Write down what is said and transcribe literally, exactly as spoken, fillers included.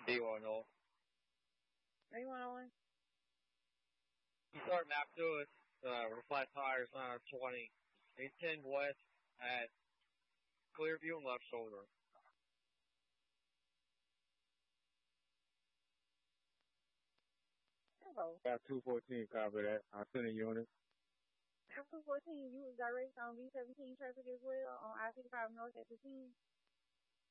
D one oh. D one oh one. Start map to it. Uh, reflect tires on twenty. eight ten west at Clearview and left shoulder. Hello. Got two fourteen, copy that. I'll send a unit. two fourteen, you was direct on B seventeen traffic as well on I fifty-five North at fifteen.